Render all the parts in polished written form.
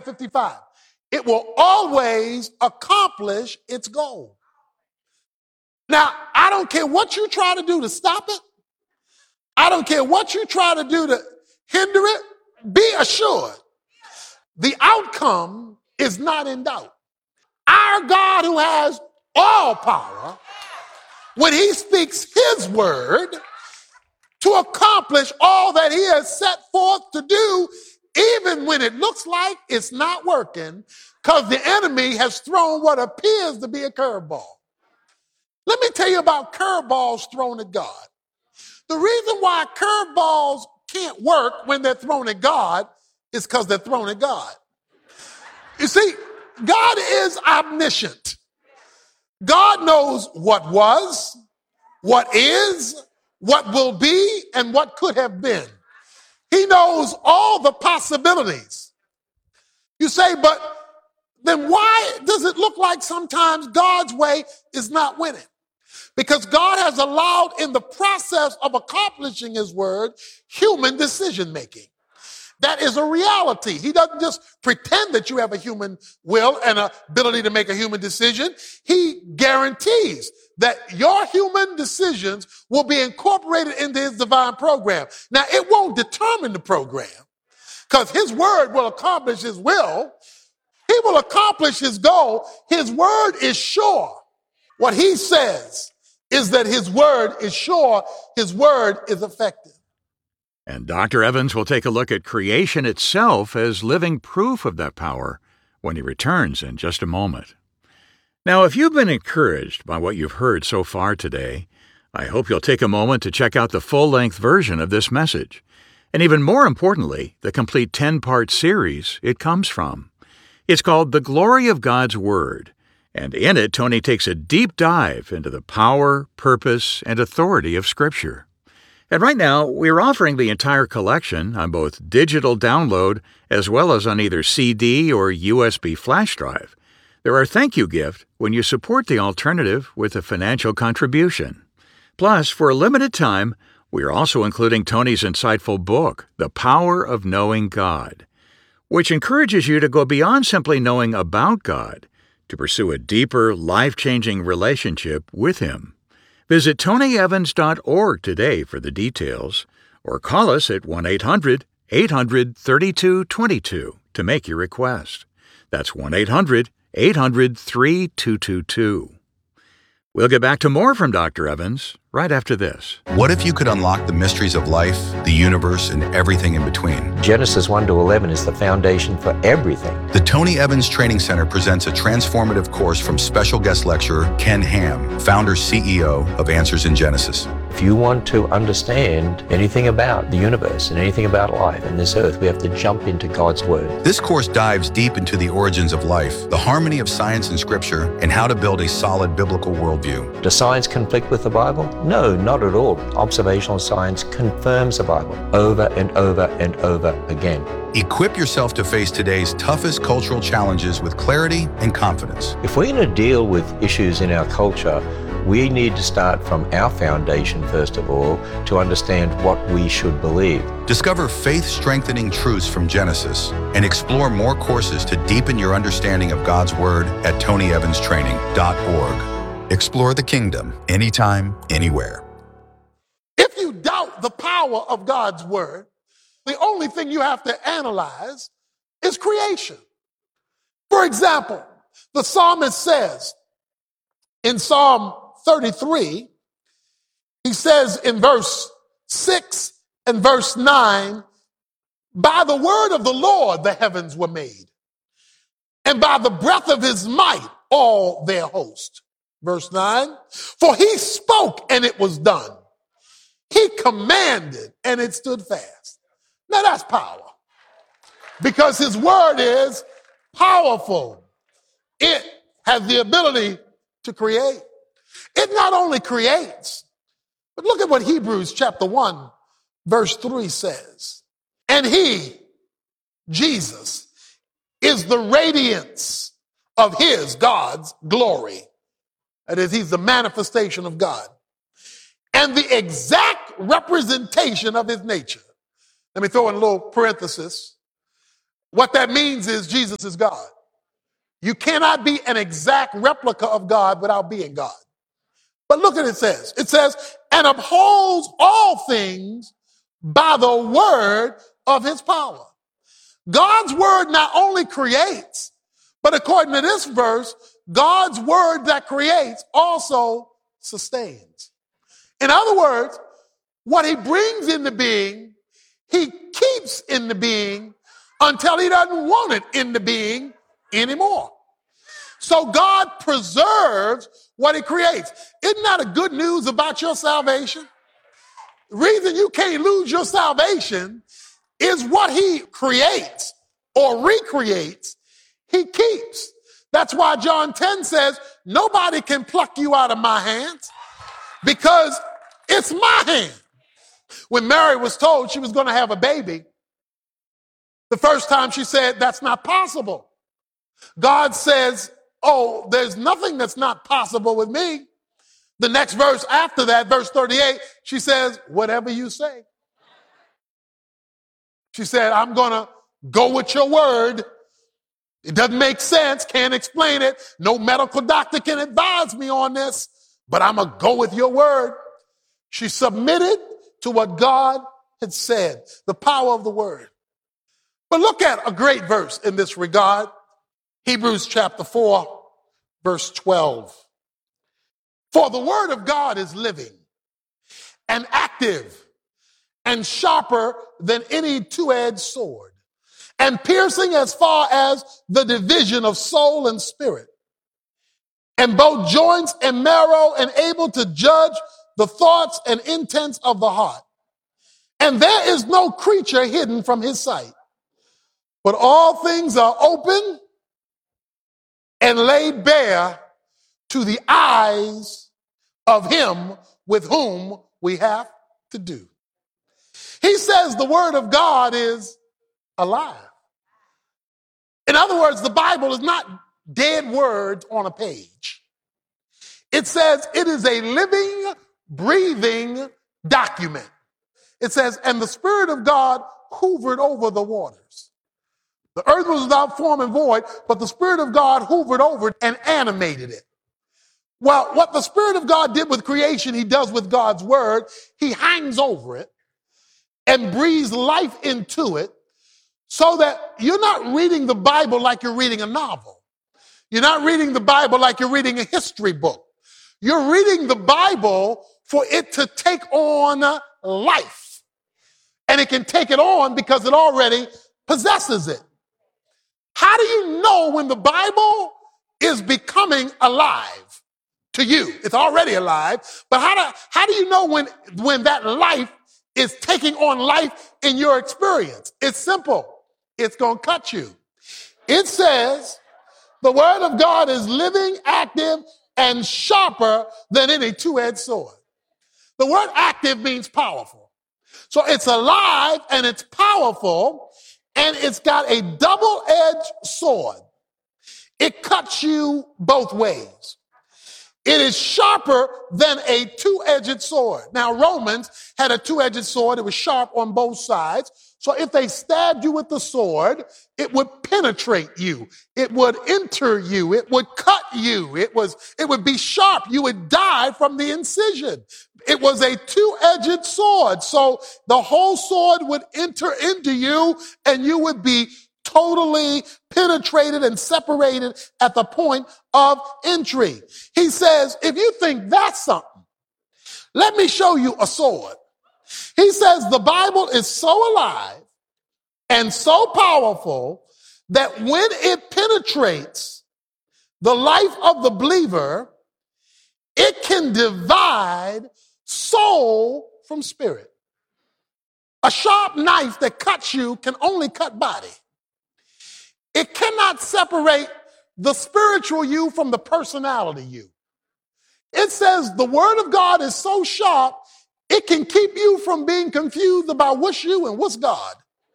55. It will always accomplish its goal. Now, I don't care what you try to do to stop it. I don't care what you try to do to hinder it. Be assured, the outcome is not in doubt. Our God, who has all power, when he speaks his word to accomplish all that he has set forth to do, even when it looks like it's not working, because the enemy has thrown what appears to be a curveball. Let me tell you about curveballs thrown at God. The reason why curveballs can't work when they're thrown at God is because they're thrown at God. You see, God is omniscient. God knows what was, what is, what will be, and what could have been. He knows all the possibilities. You say, but then why does it look like sometimes God's way is not winning? Because God has allowed in the process of accomplishing his word, human decision making. That is a reality. He doesn't just pretend that you have a human will and an ability to make a human decision. He guarantees that your human decisions will be incorporated into his divine program. Now, it won't determine the program because his word will accomplish his will. He will accomplish his goal. His word is sure. What he says is that his word is sure. His word is effective. And Dr. Evans will take a look at creation itself as living proof of that power when he returns in just a moment. Now, if you've been encouraged by what you've heard so far today, I hope you'll take a moment to check out the full-length version of this message, and even more importantly, the complete 10-part series it comes from. It's called The Glory of God's Word, and in it, Tony takes a deep dive into the power, purpose, and authority of Scripture. And right now, we're offering the entire collection on both digital download as well as on either CD or USB flash drive. They're our thank you gift when you support the alternative with a financial contribution. Plus, for a limited time, we're also including Tony's insightful book, The Power of Knowing God, which encourages you to go beyond simply knowing about God to pursue a deeper, life-changing relationship with Him. Visit tonyevans.org today for the details, or call us at 1-800-800-3222 to make your request. That's 1-800-800-3222. We'll get back to more from Dr. Evans right after this. What if you could unlock the mysteries of life, the universe, and everything in between? Genesis 1 to 11 is the foundation for everything. The Tony Evans Training Center presents a transformative course from special guest lecturer Ken Ham, founder CEO of Answers in Genesis. If you want to understand anything about the universe and anything about life and this earth, we have to jump into God's Word. This course dives deep into the origins of life, the harmony of science and Scripture, and how to build a solid biblical worldview. Does science conflict with the Bible? No, not at all. Observational science confirms the Bible over and over and over again. Equip yourself to face today's toughest cultural challenges with clarity and confidence. If we're going to deal with issues in our culture, we need to start from our foundation, first of all, to understand what we should believe. Discover faith-strengthening truths from Genesis and explore more courses to deepen your understanding of God's Word at TonyEvansTraining.org. Explore the kingdom anytime, anywhere. If you doubt the power of God's word, the only thing you have to analyze is creation. For example, the psalmist says in Psalm 33, he says in verse 6 and verse 9, by the word of the Lord the heavens were made, and by the breath of his might all their host. Verse 9, for he spoke and it was done. He commanded and it stood fast. Now that's power. Because his word is powerful. It has the ability to create. It not only creates, but look at what Hebrews chapter 1, verse 3 says. And he, Jesus, is the radiance of his, God's glory. That is, he's the manifestation of God. And the exact representation of his nature. Let me throw in a little parenthesis. What that means is Jesus is God. You cannot be an exact replica of God without being God. But look at it says. It says, and upholds all things by the word of his power. God's word not only creates, but according to this verse, God's word that creates also sustains. In other words, what he brings into being, he keeps into being until he doesn't want it into being anymore. So God preserves what he creates. Isn't that a good news about your salvation? The reason you can't lose your salvation is what he creates or recreates, he keeps. That's why John 10 says, nobody can pluck you out of my hands because it's my hand. When Mary was told she was going to have a baby, the first time she said, that's not possible. God says, oh, there's nothing that's not possible with me. The next verse after that, verse 38, she says, whatever you say. She said, I'm going to go with your word. It doesn't make sense, can't explain it. No medical doctor can advise me on this, but I'm going to go with your word. She submitted to what God had said, the power of the word. But look at a great verse in this regard. Hebrews chapter 4, verse 12. For the word of God is living and active and sharper than any two-edged sword, and piercing as far as the division of soul and spirit, and both joints and marrow, and able to judge the thoughts and intents of the heart. And there is no creature hidden from his sight, but all things are open and laid bare to the eyes of him with whom we have to do. He says the word of God is alive. In other words, the Bible is not dead words on a page. It says it is a living, breathing document. It says, and the Spirit of God hovered over the waters. The earth was without form and void, but the Spirit of God hovered over it and animated it. Well, what the Spirit of God did with creation, he does with God's word. He hangs over it and breathes life into it so that you're not reading the Bible like you're reading a novel. You're not reading the Bible like you're reading a history book. You're reading the Bible for it to take on life. And it can take it on because it already possesses it. How do you know when the Bible is becoming alive to you? It's already alive, but how do you know when that life is taking on life in your experience? It's simple. It's going to cut you. It says the word of God is living, active, and sharper than any two-edged sword. The word active means powerful. So it's alive and it's powerful and it's got a double-edged sword. It cuts you both ways. It is sharper than a two-edged sword. Now, Romans had a two-edged sword. It was sharp on both sides. So if they stabbed you with the sword, it would penetrate you. It would enter you. It would cut you. It would be sharp. You would die from the incision. It was a two-edged sword. So the whole sword would enter into you and you would be totally penetrated and separated at the point of entry. He says, if you think that's something, let me show you a sword. He says the Bible is so alive and so powerful that when it penetrates the life of the believer, it can divide soul from spirit. A sharp knife that cuts you can only cut body. It cannot separate the spiritual you from the personality you. It says the word of God is so sharp, it can keep you from being confused about what's you and what's God.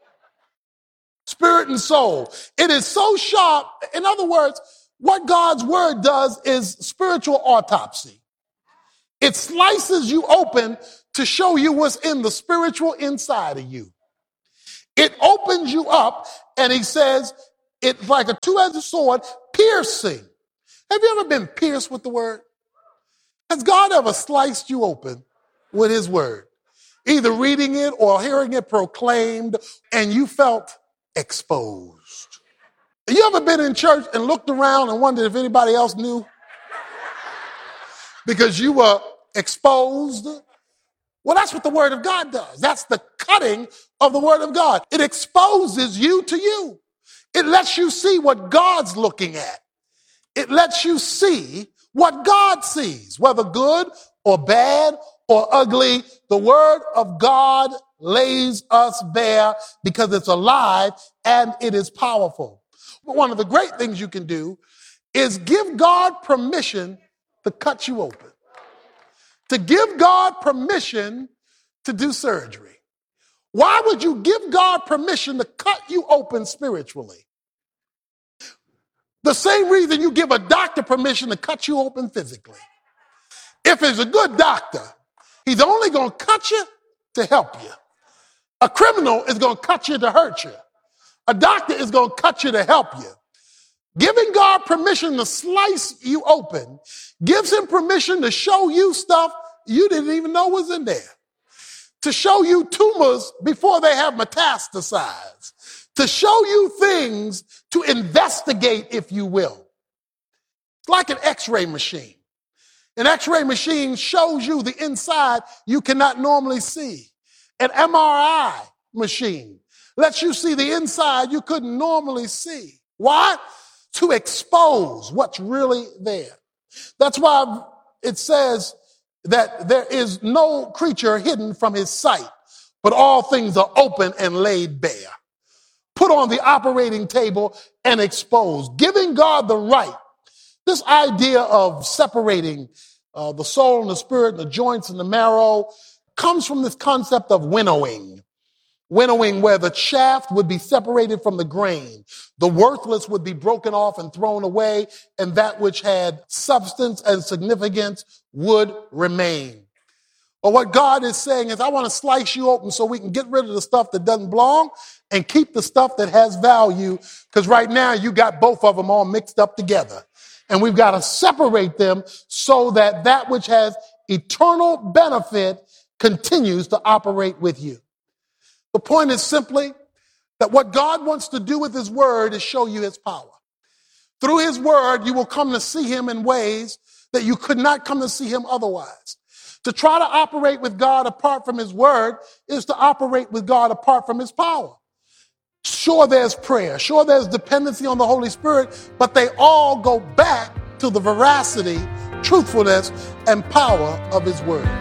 Spirit and soul. It is so sharp. In other words, what God's word does is spiritual autopsy. It slices you open to show you what's in the spiritual inside of you. It opens you up, and he says it's like a two-edged sword, piercing. Have you ever been pierced with the word? Has God ever sliced you open with his word? Either reading it or hearing it proclaimed, and you felt exposed. You ever been in church and looked around and wondered if anybody else knew? Because you were exposed? Well, that's what the word of God does. That's the cutting of the word of God. It exposes you to you. It lets you see what God's looking at. It lets you see what God sees, whether good or bad or ugly. The word of God lays us bare because it's alive and it is powerful. But one of the great things you can do is give God permission to cut you open, to give God permission to do surgery. Why would you give God permission to cut you open spiritually? The same reason you give a doctor permission to cut you open physically. If it's a good doctor, he's only going to cut you to help you. A criminal is going to cut you to hurt you. A doctor is going to cut you to help you. Giving God permission to slice you open gives him permission to show you stuff you didn't even know was in there. To show you tumors before they have metastasized. To show you things to investigate, if you will. It's like an x-ray machine. An x-ray machine shows you the inside you cannot normally see. An MRI machine lets you see the inside you couldn't normally see. Why? To expose what's really there. That's why it says that there is no creature hidden from his sight, but all things are open and laid bare. Put on the operating table and exposed. Giving God the right. This idea of separating the soul and the spirit and the joints and the marrow comes from this concept of winnowing. Winnowing, where the chaff would be separated from the grain. The worthless would be broken off and thrown away, and that which had substance and significance would remain. But what God is saying is, I want to slice you open so we can get rid of the stuff that doesn't belong and keep the stuff that has value, because right now you got both of them all mixed up together. And we've got to separate them so that that which has eternal benefit continues to operate with you. The point is simply that what God wants to do with his word is show you his power. Through his word, you will come to see him in ways that you could not come to see him otherwise. To try to operate with God apart from his word is to operate with God apart from his power. Sure, there's prayer. Sure, there's dependency on the Holy Spirit, but they all go back to the veracity, truthfulness, and power of his word.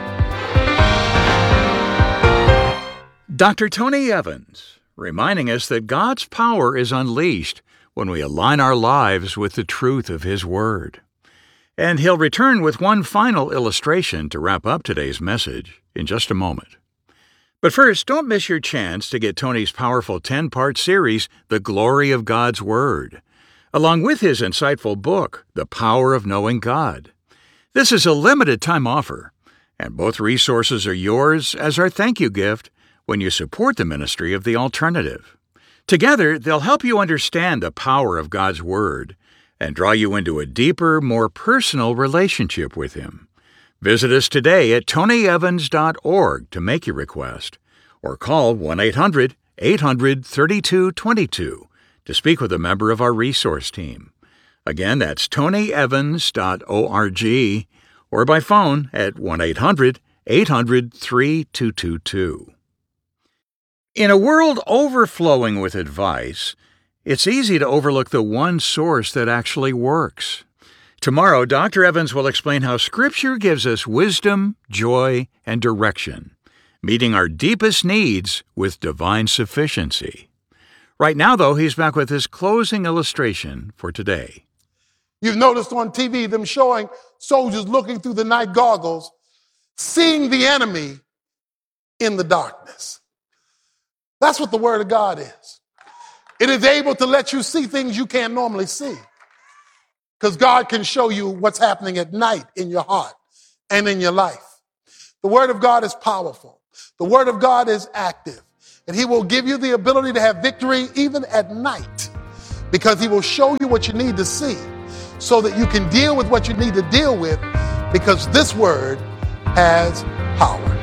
Dr. Tony Evans, reminding us that God's power is unleashed when we align our lives with the truth of his word. And he'll return with one final illustration to wrap up today's message in just a moment. But first, don't miss your chance to get Tony's powerful 10-part series, The Glory of God's Word, along with his insightful book, The Power of Knowing God. This is a limited-time offer, and both resources are yours as our thank you gift when you support the ministry of The Alternative. Together, they'll help you understand the power of God's Word and draw you into a deeper, more personal relationship with him. Visit us today at tonyevans.org to make your request, or call 1-800-800-3222 to speak with a member of our resource team. Again, that's tonyevans.org, or by phone at 1-800-800-3222. In a world overflowing with advice, it's easy to overlook the one source that actually works. Tomorrow, Dr. Evans will explain how Scripture gives us wisdom, joy, and direction, meeting our deepest needs with divine sufficiency. Right now, though, he's back with his closing illustration for today. You've noticed on TV them showing soldiers looking through the night goggles, seeing the enemy in the darkness. That's what the Word of God is. It is able to let you see things you can't normally see. Because God can show you what's happening at night in your heart and in your life. The Word of God is powerful. The Word of God is active. And he will give you the ability to have victory even at night, because he will show you what you need to see so that you can deal with what you need to deal with, because this word has power.